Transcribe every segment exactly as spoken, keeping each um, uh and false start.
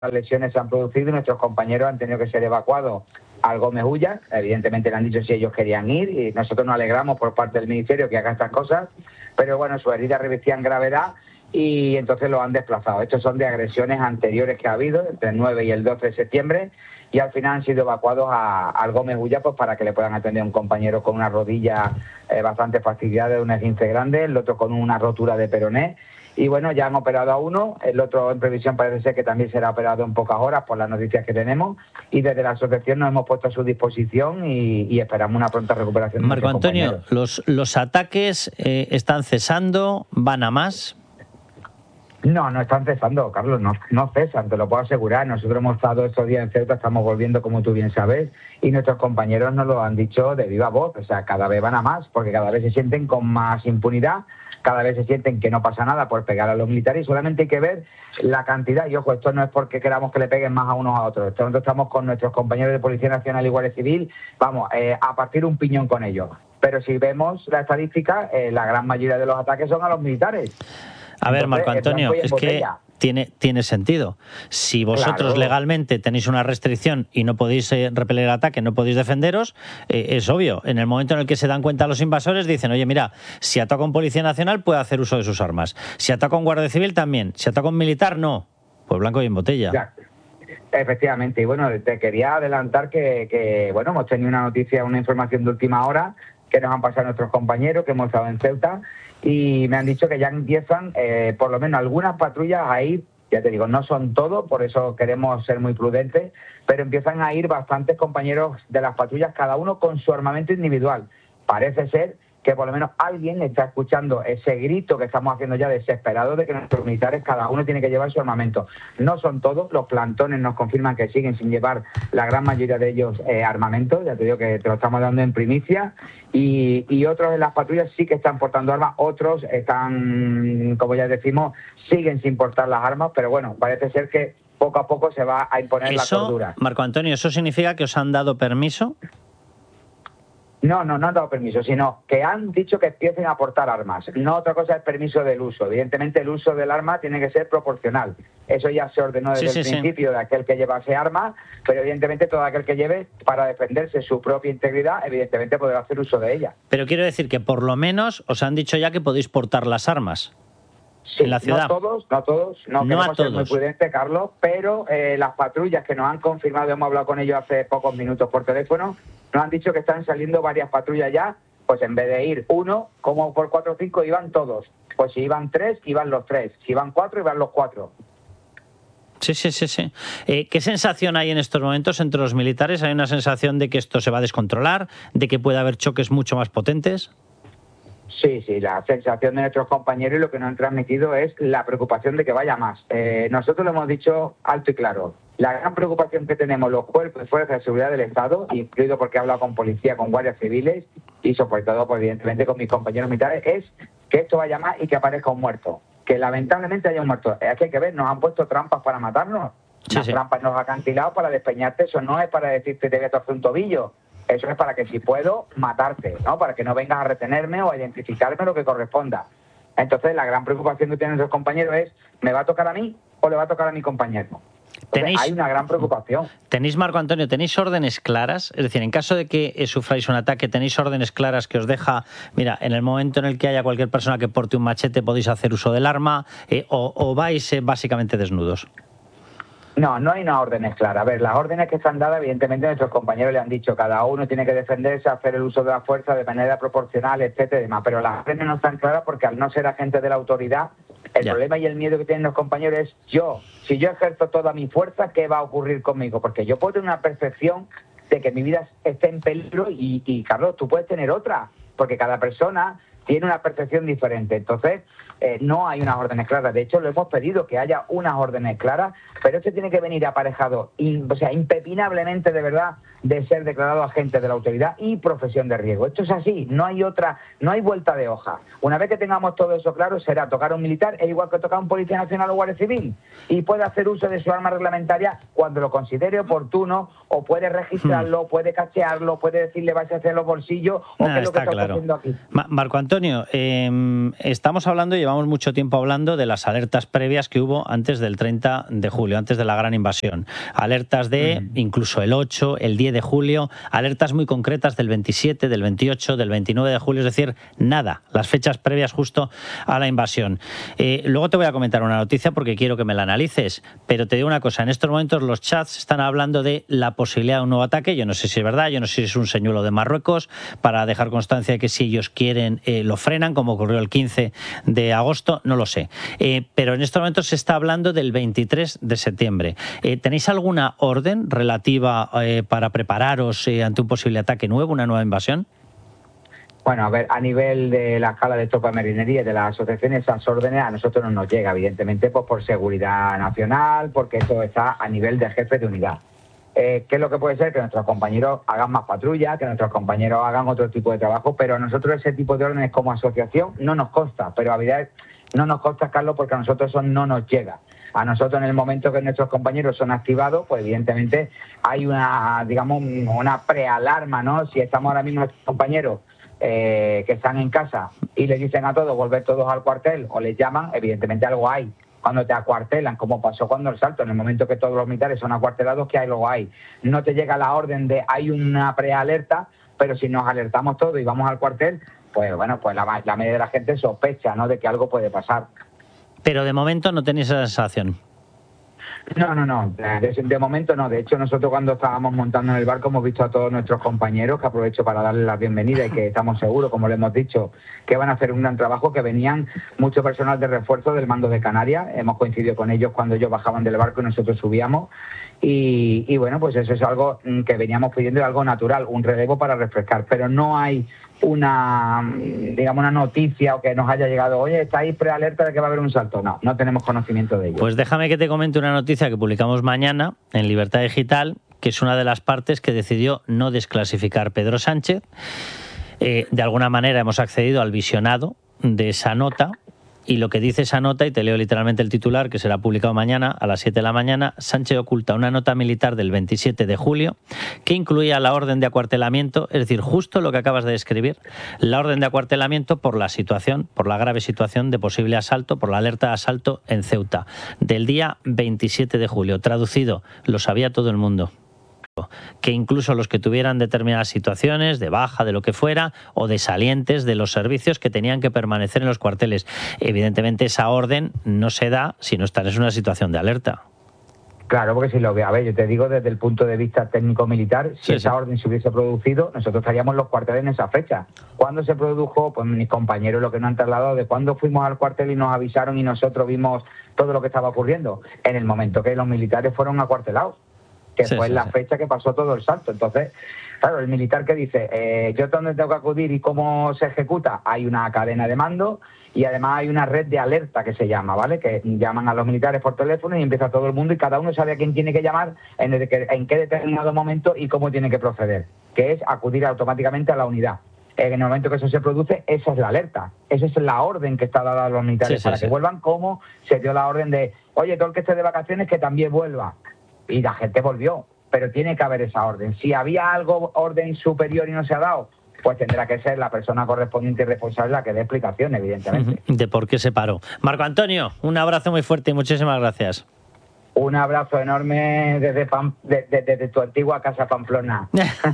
las lesiones se han producido y nuestros compañeros han tenido que ser evacuados al Gómez Ulla. Evidentemente le han dicho si ellos querían ir y nosotros nos alegramos por parte del Ministerio que haga estas cosas, pero bueno, sus heridas revestían gravedad y entonces lo han desplazado. Estos son de agresiones anteriores que ha habido entre el nueve y el doce de septiembre y al final han sido evacuados a, al Gómez Ulla pues, para que le puedan atender a un compañero con una rodilla eh, bastante fastidiada de un esguince grande, el otro con una rotura de peroné. Y bueno, ya han operado a uno, el otro en previsión parece ser que también será operado en pocas horas por las noticias que tenemos y desde la asociación nos hemos puesto a su disposición y, y esperamos una pronta recuperación. Marco Antonio, los, los ataques eh, están cesando, van a más. No, no están cesando, Carlos, no, no cesan, te lo puedo asegurar. Nosotros hemos estado estos días en Ceuta, estamos volviendo, como tú bien sabes, y nuestros compañeros nos lo han dicho de viva voz, o sea, cada vez van a más, porque cada vez se sienten con más impunidad, cada vez se sienten que no pasa nada por pegar a los militares y solamente hay que ver la cantidad. Y ojo, esto no es porque queramos que le peguen más a unos a otros. Nosotros estamos con nuestros compañeros de Policía Nacional y Guardia Civil, vamos, eh, a partir un piñón con ellos. Pero si vemos la estadística, eh, la gran mayoría de los ataques son a los militares. A ver, Marco Antonio, es que tiene, tiene sentido. Si vosotros claro. legalmente tenéis una restricción y no podéis eh, repeler el ataque, no podéis defenderos, eh, es obvio. En el momento en el que se dan cuenta los invasores, dicen, oye, mira, si ataca un Policía Nacional puede hacer uso de sus armas. Si ataca un Guardia Civil también. Si ataca un militar, no. Pues blanco y en botella. Ya. Efectivamente. Y bueno, te quería adelantar que, que, bueno, hemos tenido una noticia, una información de última hora que nos han pasado nuestros compañeros, que hemos estado en Ceuta, y me han dicho que ya empiezan eh, por lo menos algunas patrullas a ir, ya te digo, no son todos, por eso queremos ser muy prudentes, pero empiezan a ir bastantes compañeros de las patrullas, cada uno con su armamento individual. Parece ser que por lo menos alguien está escuchando ese grito que estamos haciendo ya desesperado de que nuestros militares cada uno tiene que llevar su armamento. No son todos, los plantones nos confirman que siguen sin llevar la gran mayoría de ellos eh, armamento, ya te digo que te lo estamos dando en primicia, y, y otros de las patrullas sí que están portando armas, otros están, como ya decimos, siguen sin portar las armas, pero bueno, parece ser que poco a poco se va a imponer eso, la cordura. Marco Antonio, ¿eso significa que os han dado permiso? No, no, no han dado permiso, sino que han dicho que empiecen a aportar armas. No otra cosa es el permiso del uso. Evidentemente el uso del arma tiene que ser proporcional. Eso ya se ordenó desde sí, el sí, principio sí. de aquel que llevase armas, pero evidentemente todo aquel que lleve para defenderse su propia integridad, evidentemente podrá hacer uso de ella. Pero quiero decir que por lo menos os han dicho ya que podéis portar las armas. Sí, en la ciudad. No todos, no todos, no, no queremos a todos. ser muy prudentes, Carlos, pero eh, las patrullas que nos han confirmado, hemos hablado con ellos hace pocos minutos por teléfono, nos han dicho que están saliendo varias patrullas ya, pues en vez de ir uno, como por cuatro o cinco, iban todos. Pues si iban tres, iban los tres. Si iban cuatro, iban los cuatro. Sí, sí, sí, sí. Eh, ¿Qué sensación hay en estos momentos entre los militares? ¿Hay una sensación de que esto se va a descontrolar? ¿De que puede haber choques mucho más potentes? Sí, sí, la sensación de nuestros compañeros y lo que nos han transmitido es la preocupación de que vaya más. Eh, nosotros lo hemos dicho alto y claro. La gran preocupación que tenemos los cuerpos y fuerzas de seguridad del Estado, incluido porque he hablado con policía, con guardias civiles y sobre todo, pues, evidentemente, con mis compañeros militares, es que esto vaya más y que aparezca un muerto. Que lamentablemente haya un muerto. Es que hay que ver, nos han puesto trampas para matarnos. Sí, Las sí. trampas nos han acantilado para despeñarte. Eso no es para decirte te voy a torcer un tobillo. Eso es para que, si puedo, matarte, ¿no? Para que no vengas a retenerme o a identificarme lo que corresponda. Entonces, la gran preocupación que tienen nuestros compañeros es, ¿me va a tocar a mí o le va a tocar a mi compañero? Entonces, ¿Tenéis, hay una gran preocupación. ¿Tenéis, Marco Antonio, tenéis órdenes claras? Es decir, en caso de que eh, sufráis un ataque, ¿tenéis órdenes claras que os deja, mira, en el momento en el que haya cualquier persona que porte un machete podéis hacer uso del arma, eh, o, o vais eh, básicamente desnudos? No, no hay unas órdenes claras. A ver, las órdenes que están dadas, evidentemente nuestros compañeros le han dicho, cada uno tiene que defenderse, hacer el uso de la fuerza de manera proporcional, etcétera y demás. Pero las órdenes no están claras porque al no ser agentes de la autoridad, el ya. problema y el miedo que tienen los compañeros es yo, si yo ejerzo toda mi fuerza, ¿qué va a ocurrir conmigo? Porque yo puedo tener una percepción de que mi vida esté en peligro y, y Carlos, tú puedes tener otra, porque cada persona tiene una percepción diferente. Entonces, eh, no hay unas órdenes claras. De hecho, lo hemos pedido que haya unas órdenes claras, pero esto tiene que venir aparejado, y, o sea, impepinablemente, de verdad, de ser declarado agente de la autoridad y profesión de riesgo. Esto es así, no hay otra, no hay vuelta de hoja. Una vez que tengamos todo eso claro, será tocar a un militar, es igual que tocar a un policía nacional o guardia civil, y puede hacer uso de su arma reglamentaria cuando lo considere oportuno, o puede registrarlo, hmm. puede cachearlo, puede decirle vais a hacer los bolsillos, o nah, qué es lo que está claro. haciendo aquí. Ma- Marco Antonio, eh, estamos hablando, llevamos llevamos mucho tiempo hablando de las alertas previas que hubo antes del treinta de julio, antes de la gran invasión. Alertas de mm. incluso el ocho, el diez de julio, alertas muy concretas del veintisiete, del veintiocho, del veintinueve de julio, es decir, nada, las fechas previas justo a la invasión. Eh, luego te voy a comentar una noticia porque quiero que me la analices, pero te digo una cosa, en estos momentos los chats están hablando de la posibilidad de un nuevo ataque, yo no sé si es verdad, yo no sé si es un señuelo de Marruecos para dejar constancia de que si ellos quieren eh, lo frenan, como ocurrió el quince de agosto, no lo sé. Eh, pero en estos momentos se está hablando del veintitrés de septiembre. Eh, ¿Tenéis alguna orden relativa eh, para prepararos eh, ante un posible ataque nuevo, una nueva invasión? Bueno, a ver, a nivel de la escala de tropa de marinería y de las asociaciones, esas órdenes a nosotros no nos llega, evidentemente, pues por seguridad nacional, porque eso está a nivel de jefe de unidad. Eh, ¿Qué es lo que puede ser? Que nuestros compañeros hagan más patrulla, que nuestros compañeros hagan otro tipo de trabajo, pero a nosotros ese tipo de órdenes como asociación no nos consta, pero a verdad no nos consta, Carlos, porque a nosotros eso no nos llega. A nosotros en el momento que nuestros compañeros son activados, pues evidentemente hay una, digamos, una prealarma, ¿no? Si estamos ahora mismo nuestros compañeros Eh, que están en casa y les dicen a todos volver todos al cuartel o les llaman, evidentemente algo hay. Cuando te acuartelan, como pasó cuando el Salto, en el momento que todos los militares son acuartelados, que algo hay. No te llega la orden de hay una prealerta, pero si nos alertamos todos y vamos al cuartel, pues bueno, pues la, la mayoría de la gente sospecha, ¿no?, de que algo puede pasar. Pero de momento no tenéis esa sensación. No, no, no, de, de momento no. De hecho, nosotros cuando estábamos montando en el barco hemos visto a todos nuestros compañeros, que aprovecho para darles la bienvenida y que estamos seguros, como le hemos dicho, que van a hacer un gran trabajo, que venían mucho personal de refuerzo del mando de Canarias. Hemos coincidido con ellos cuando ellos bajaban del barco y nosotros subíamos. Y, y bueno, pues eso es algo que veníamos pidiendo, algo natural, un relevo para refrescar. Pero no hay una, digamos, una noticia o que nos haya llegado, oye, está ahí prealerta de que va a haber un salto. No, no tenemos conocimiento de ello. Pues déjame que te comente una noticia que publicamos mañana en Libertad Digital, que es una de las partes que decidió no desclasificar Pedro Sánchez. Eh, de alguna manera hemos accedido al visionado de esa nota. Y lo que dice esa nota, y te leo literalmente el titular, que será publicado mañana a las siete de la mañana, Sánchez oculta una nota militar del veintisiete de julio que incluía la orden de acuartelamiento, es decir, justo lo que acabas de describir, la orden de acuartelamiento por la situación, por la grave situación de posible asalto, por la alerta de asalto en Ceuta, del día veintisiete de julio. Traducido, lo sabía todo el mundo. Que incluso los que tuvieran determinadas situaciones de baja, de lo que fuera, o de salientes de los servicios que tenían que permanecer en los cuarteles. Evidentemente esa orden no se da si no estás en una situación de alerta. Claro, porque si lo ve, a ver, yo te digo desde el punto de vista técnico-militar, si sí, esa sí. orden se hubiese producido, nosotros estaríamos en los cuarteles en esa fecha. ¿Cuándo se produjo? Pues mis compañeros lo que nos han trasladado de cuándo fuimos al cuartel y nos avisaron y nosotros vimos todo lo que estaba ocurriendo. En el momento que los militares fueron acuartelados, que sí, fue sí, la sí. fecha que pasó todo el salto. Entonces, claro, el militar que dice, eh, yo dónde tengo que acudir y cómo se ejecuta, hay una cadena de mando y además hay una red de alerta que se llama, ¿vale? Que llaman a los militares por teléfono y empieza todo el mundo y cada uno sabe a quién tiene que llamar, en, el que, en qué determinado momento y cómo tiene que proceder, que es acudir automáticamente a la unidad. En el momento que eso se produce, esa es la alerta, esa es la orden que está dada a los militares sí, sí, para sí. que vuelvan, como se dio la orden de, oye, todo el que esté de vacaciones que también vuelva. Y la gente volvió, pero tiene que haber esa orden. Si había algo, orden superior y no se ha dado, pues tendrá que ser la persona correspondiente y responsable la que dé explicación, evidentemente. De por qué se paró. Marco Antonio, un abrazo muy fuerte y muchísimas gracias. Un abrazo enorme desde, Pam, desde, desde tu antigua casa Pamplona.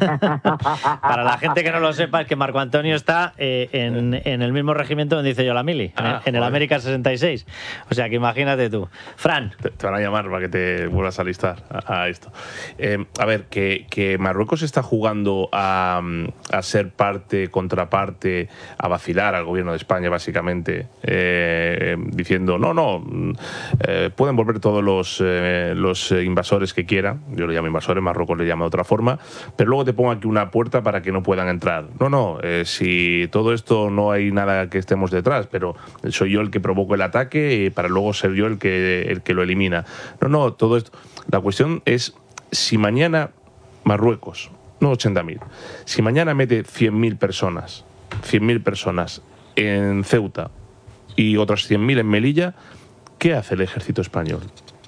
Para la gente que no lo sepa, es que Marco Antonio está eh, en, en el mismo regimiento donde hice yo la mili, ah, en, en el América sesenta y seis. O sea que imagínate tú. Fran. Te, te van a llamar para que te vuelvas a alistar a, a esto. Eh, a ver, que, que Marruecos está jugando a, a ser parte, contraparte, a vacilar al gobierno de España, básicamente, eh, diciendo, no, no, eh, pueden volver todos los... Eh, los eh, invasores que quieran, yo le llamo invasores, Marruecos le llama de otra forma, pero luego te pongo aquí una puerta para que no puedan entrar. No, no, eh, si todo esto no hay nada que estemos detrás, pero soy yo el que provoco el ataque y para luego ser yo el que, el que lo elimina. No, no, todo esto. La cuestión es si mañana Marruecos, no ochenta mil, si mañana mete cien mil personas, cien mil personas en Ceuta y otras cien mil en Melilla, ¿qué hace el ejército español?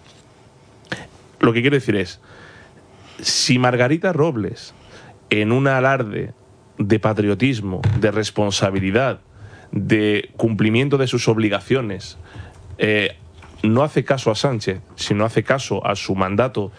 Lo que quiero decir es, si Margarita Robles, en un alarde de patriotismo, de responsabilidad, de cumplimiento de sus obligaciones, eh, no hace caso a Sánchez, sino hace caso a su mandato